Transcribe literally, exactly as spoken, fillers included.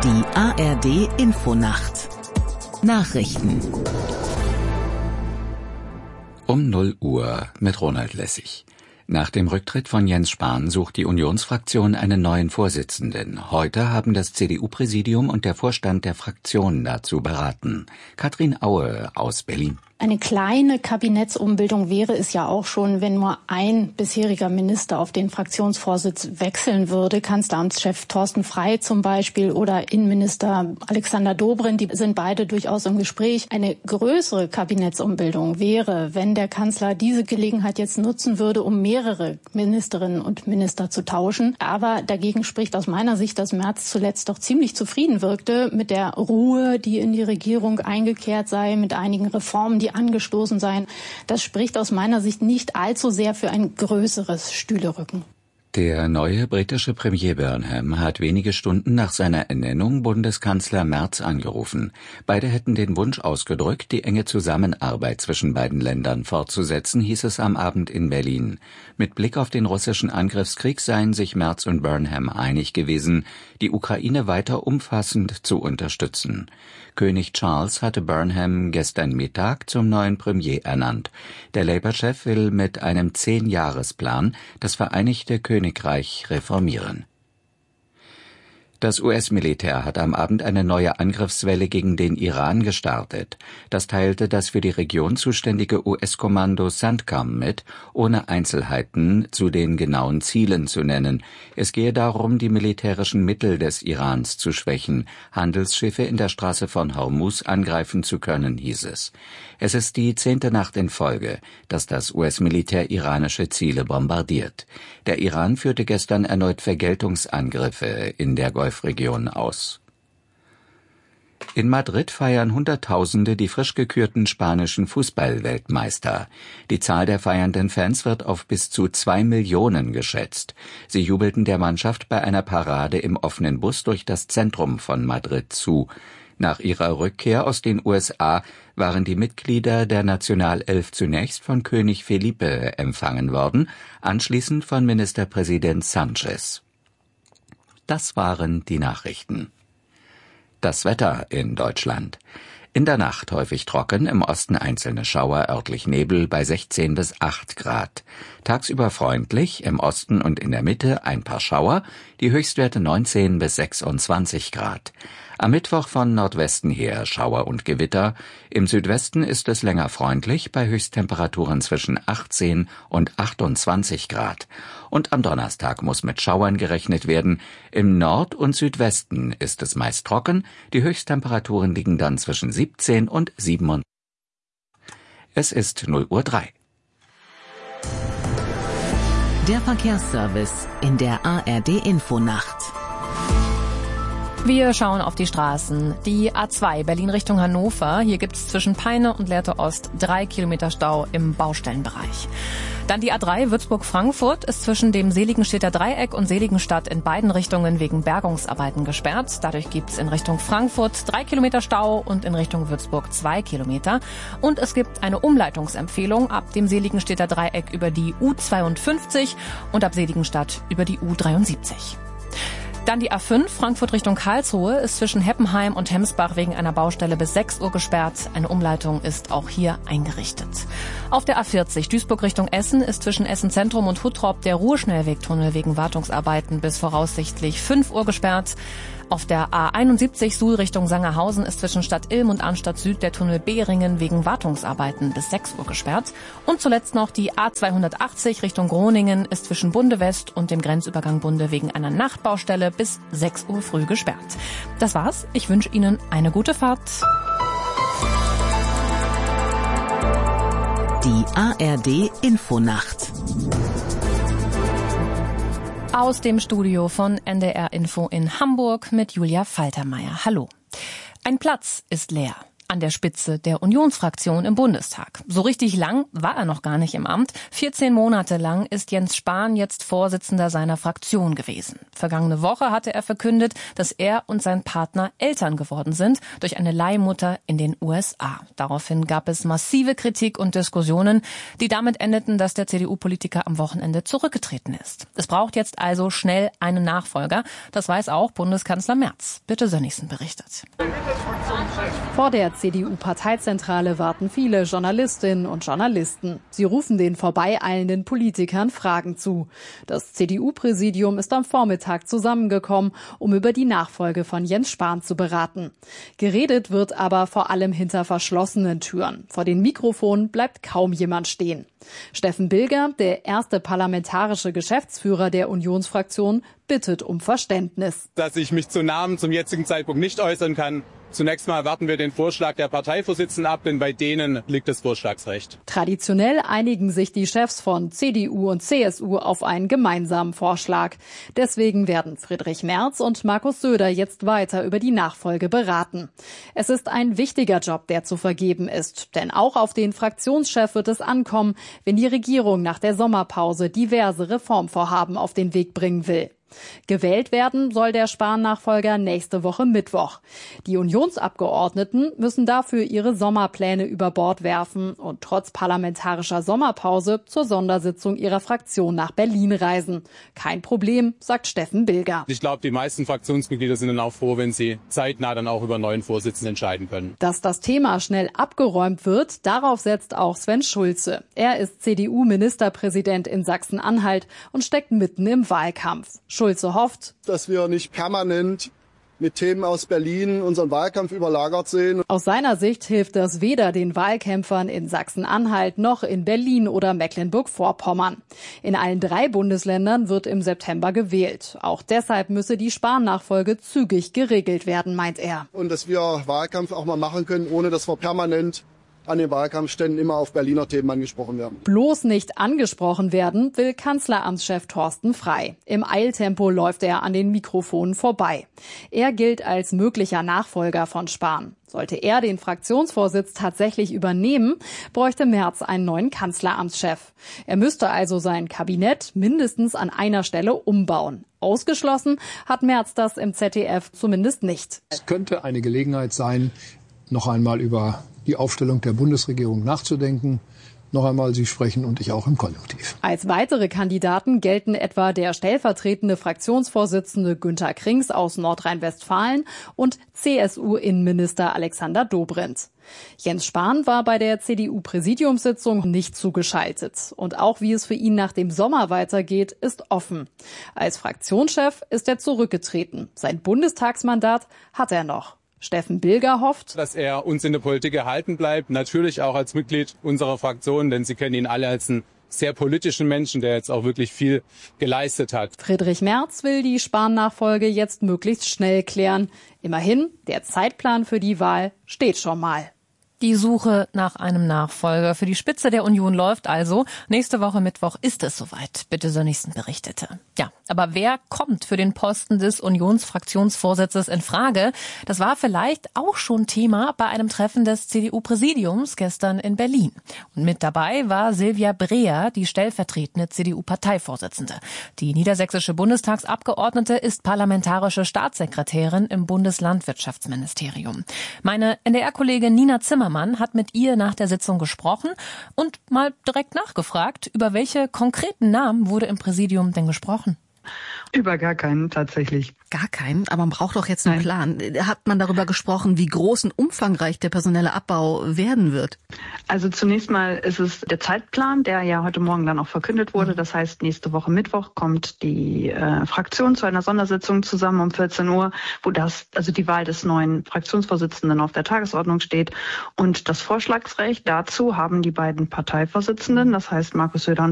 Die A R D Infonacht Nachrichten Um null Uhr mit Ronald Lessig. Nach dem Rücktritt von Jens Spahn sucht die Unionsfraktion einen neuen Vorsitzenden. Heute haben das C D U-Präsidium und der Vorstand der Fraktion dazu beraten. Katrin Aue aus Berlin. Eine kleine Kabinettsumbildung wäre es ja auch schon, wenn nur ein bisheriger Minister auf den Fraktionsvorsitz wechseln würde. Kanzleramtschef Thorsten Frey zum Beispiel oder Innenminister Alexander Dobrindt, die sind beide durchaus im Gespräch. Eine größere Kabinettsumbildung wäre, wenn der Kanzler diese Gelegenheit jetzt nutzen würde, um mehrere Ministerinnen und Minister zu tauschen. Aber dagegen spricht aus meiner Sicht, dass Merz zuletzt doch ziemlich zufrieden wirkte mit der Ruhe, die in die Regierung eingekehrt sei, mit einigen Reformen, die angestoßen seien. Das spricht aus meiner Sicht nicht allzu sehr für ein größeres Stühlerücken. Der neue britische Premier Burnham hat wenige Stunden nach seiner Ernennung Bundeskanzler Merz angerufen. Beide hätten den Wunsch ausgedrückt, die enge Zusammenarbeit zwischen beiden Ländern fortzusetzen, hieß es am Abend in Berlin. Mit Blick auf den russischen Angriffskrieg seien sich Merz und Burnham einig gewesen, die Ukraine weiter umfassend zu unterstützen. König Charles hatte Burnham gestern Mittag zum neuen Premier ernannt. Der Labour-Chef will mit einem Zehn-Jahres-Plan das Vereinigte Königreich reformieren. Das U S-Militär hat am Abend eine neue Angriffswelle gegen den Iran gestartet. Das teilte das für die Region zuständige U S-Kommando CENTCOM mit, ohne Einzelheiten zu den genauen Zielen zu nennen. Es gehe darum, die militärischen Mittel des Irans zu schwächen, Handelsschiffe in der Straße von Hormuz angreifen zu können, hieß es. Es ist die zehnte Nacht in Folge, dass das U S-Militär iranische Ziele bombardiert. Der Iran führte gestern erneut Vergeltungsangriffe in der Golfregion aus. In Madrid feiern Hunderttausende die frisch gekürten spanischen Fußball-Weltmeister. Die Zahl der feiernden Fans wird auf bis zu zwei Millionen geschätzt. Sie jubelten der Mannschaft bei einer Parade im offenen Bus durch das Zentrum von Madrid zu. Nach ihrer Rückkehr aus den U S A waren die Mitglieder der Nationalelf zunächst von König Felipe empfangen worden, anschließend von Ministerpräsident Sánchez. Das waren die Nachrichten. Das Wetter in Deutschland. In der Nacht häufig trocken, im Osten einzelne Schauer, örtlich Nebel bei sechzehn bis acht Grad. Tagsüber freundlich, im Osten und in der Mitte ein paar Schauer, die Höchstwerte neunzehn bis sechsundzwanzig Grad. Am Mittwoch von Nordwesten her Schauer und Gewitter. Im Südwesten ist es länger freundlich, bei Höchsttemperaturen zwischen achtzehn und achtundzwanzig Grad. Und am Donnerstag muss mit Schauern gerechnet werden. Im Nord- und Südwesten ist es meist trocken. Die Höchsttemperaturen liegen dann zwischen siebzehn und siebenundzwanzig. Es ist null Uhr drei. Der Verkehrsservice in der A R D Infonacht. Wir schauen auf die Straßen. Die A zwei Berlin Richtung Hannover. Hier gibt es zwischen Peine und Lehrte Ost drei Kilometer Stau im Baustellenbereich. Dann die A drei Würzburg-Frankfurt ist zwischen dem Seligenstädter Dreieck und Seligenstadt in beiden Richtungen wegen Bergungsarbeiten gesperrt. Dadurch gibt es in Richtung Frankfurt drei Kilometer Stau und in Richtung Würzburg zwei Kilometer. Und es gibt eine Umleitungsempfehlung ab dem Seligenstädter Dreieck über die U zweiundfünfzig und ab Seligenstadt über die U dreiundsiebzig. Dann die A fünf Frankfurt Richtung Karlsruhe ist zwischen Heppenheim und Hemsbach wegen einer Baustelle bis sechs Uhr gesperrt. Eine Umleitung ist auch hier eingerichtet. Auf der A vierzig Duisburg Richtung Essen ist zwischen Essen Zentrum und Huttrop der Ruhrschnellwegtunnel wegen Wartungsarbeiten bis voraussichtlich fünf Uhr gesperrt. Auf der A einundsiebzig Suhl Richtung Sangerhausen ist zwischen Stadt Ilm und Arnstadt Süd der Tunnel Behringen wegen Wartungsarbeiten bis sechs Uhr gesperrt. Und zuletzt noch die A zweihundertachtzig Richtung Groningen ist zwischen Bunde West und dem Grenzübergang Bunde wegen einer Nachtbaustelle bis sechs Uhr früh gesperrt. Das war's. Ich wünsche Ihnen eine gute Fahrt. Die A R D Infonacht. Aus dem Studio von N D R Info in Hamburg mit Julia Faltermeier. Hallo. Ein Platz ist leer. an der Spitze der Unionsfraktion im Bundestag. So richtig lang war er noch gar nicht im Amt. vierzehn Monate lang ist Jens Spahn jetzt Vorsitzender seiner Fraktion gewesen. Vergangene Woche hatte er verkündet, dass er und sein Partner Eltern geworden sind durch eine Leihmutter in den U S A. Daraufhin gab es massive Kritik und Diskussionen, die damit endeten, dass der C D U-Politiker am Wochenende zurückgetreten ist. Es braucht jetzt also schnell einen Nachfolger. Das weiß auch Bundeskanzler Merz. Birte Sönnigsen berichtet. Vor der C D U-Parteizentrale warten viele Journalistinnen und Journalisten. Sie rufen den vorbeieilenden Politikern Fragen zu. Das C D U-Präsidium ist am Vormittag zusammengekommen, um über die Nachfolge von Jens Spahn zu beraten. Geredet wird aber vor allem hinter verschlossenen Türen. Vor den Mikrofonen bleibt kaum jemand stehen. Steffen Bilger, der erste parlamentarische Geschäftsführer der Unionsfraktion, bittet um Verständnis. Dass ich mich zu Namen zum jetzigen Zeitpunkt nicht äußern kann. Zunächst mal warten wir den Vorschlag der Parteivorsitzenden ab, denn bei denen liegt das Vorschlagsrecht. Traditionell einigen sich die Chefs von C D U und C S U auf einen gemeinsamen Vorschlag. Deswegen werden Friedrich Merz und Markus Söder jetzt weiter über die Nachfolge beraten. Es ist ein wichtiger Job, der zu vergeben ist. Denn auch auf den Fraktionschef wird es ankommen, wenn die Regierung nach der Sommerpause diverse Reformvorhaben auf den Weg bringen will. Gewählt werden soll der Spahn-Nachfolger nächste Woche Mittwoch. Die Unionsabgeordneten müssen dafür ihre Sommerpläne über Bord werfen und trotz parlamentarischer Sommerpause zur Sondersitzung ihrer Fraktion nach Berlin reisen. Kein Problem, sagt Steffen Bilger. Ich glaube, die meisten Fraktionsmitglieder sind dann auch froh, wenn sie zeitnah dann auch über neuen Vorsitzenden entscheiden können. Dass das Thema schnell abgeräumt wird, darauf setzt auch Sven Schulze. Er ist C D U-Ministerpräsident in Sachsen-Anhalt und steckt mitten im Wahlkampf. Schulze hofft, dass wir nicht permanent mit Themen aus Berlin unseren Wahlkampf überlagert sehen. Aus seiner Sicht hilft das weder den Wahlkämpfern in Sachsen-Anhalt noch in Berlin oder Mecklenburg-Vorpommern. In allen drei Bundesländern wird im September gewählt. Auch deshalb müsse die Spahn-Nachfolge zügig geregelt werden, meint er. Und dass wir Wahlkampf auch mal machen können, ohne dass wir permanent an den Wahlkampfständen immer auf Berliner Themen angesprochen werden. Bloß nicht angesprochen werden will Kanzleramtschef Thorsten Frey. Im Eiltempo läuft er an den Mikrofonen vorbei. Er gilt als möglicher Nachfolger von Spahn. Sollte er den Fraktionsvorsitz tatsächlich übernehmen, bräuchte Merz einen neuen Kanzleramtschef. Er müsste also sein Kabinett mindestens an einer Stelle umbauen. Ausgeschlossen hat Merz das im Z D F zumindest nicht. Es könnte eine Gelegenheit sein, noch einmal über die Aufstellung der Bundesregierung nachzudenken. Noch einmal, Sie sprechen und ich auch im Konjunktiv. Als weitere Kandidaten gelten etwa der stellvertretende Fraktionsvorsitzende Günther Krings aus Nordrhein-Westfalen und C S U-Innenminister Alexander Dobrindt. Jens Spahn war bei der C D U-Präsidiumssitzung nicht zugeschaltet. Und auch wie es für ihn nach dem Sommer weitergeht, ist offen. Als Fraktionschef ist er zurückgetreten. Sein Bundestagsmandat hat er noch. Steffen Bilger hofft, dass er uns in der Politik erhalten bleibt, natürlich auch als Mitglied unserer Fraktion, denn Sie kennen ihn alle als einen sehr politischen Menschen, der jetzt auch wirklich viel geleistet hat. Friedrich Merz will die Spahn-Nachfolge jetzt möglichst schnell klären. Immerhin, der Zeitplan für die Wahl steht schon mal. Die Suche nach einem Nachfolger für die Spitze der Union läuft also. Nächste Woche Mittwoch ist es soweit, Birte Sönnigsen berichtete. Ja, aber wer kommt für den Posten des Unionsfraktionsvorsitzes in Frage? Das war vielleicht auch schon Thema bei einem Treffen des C D U-Präsidiums gestern in Berlin. Und mit dabei war Silvia Breher, die stellvertretende C D U-Parteivorsitzende. Die niedersächsische Bundestagsabgeordnete ist parlamentarische Staatssekretärin im Bundeslandwirtschaftsministerium. Meine N D R-Kollegin Nina Zimmermann hat mit ihr nach der Sitzung gesprochen und mal direkt nachgefragt, über welche konkreten Namen wurde im Präsidium denn gesprochen? Über gar keinen tatsächlich. Gar keinen? Aber man braucht doch jetzt einen Plan. Hat man darüber gesprochen, wie groß und umfangreich der personelle Abbau werden wird? Also zunächst mal ist es der Zeitplan, der ja heute Morgen dann auch verkündet wurde. Das heißt, nächste Woche Mittwoch kommt die äh, Fraktion zu einer Sondersitzung zusammen um vierzehn Uhr, wo das, also die Wahl des neuen Fraktionsvorsitzenden auf der Tagesordnung steht. Und das Vorschlagsrecht dazu haben die beiden Parteivorsitzenden, das heißt Markus Söder und